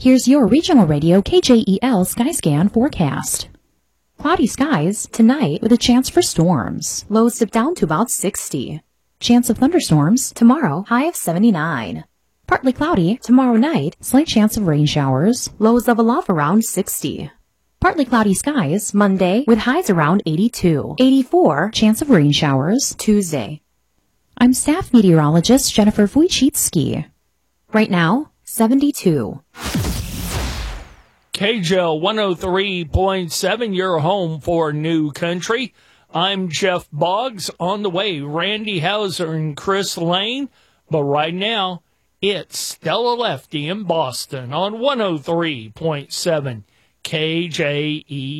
Here's your regional radio KJEL Skyscan forecast. Cloudy skies tonight with a chance for storms. Lows dip down to about 60. Chance of thunderstorms tomorrow, high of 79. Partly cloudy tomorrow night, slight chance of rain showers. Lows level off around 60. Partly cloudy skies Monday with highs around 82. 84, chance of rain showers Tuesday. I'm staff meteorologist Jennifer Wojcicki. Right now, 72. KJL 103.7, your home for New Country. I'm Jeff Boggs. On the way, Randy Hauser and Chris Lane. But right now, it's Stella Lefty in Boston on 103.7 KJE.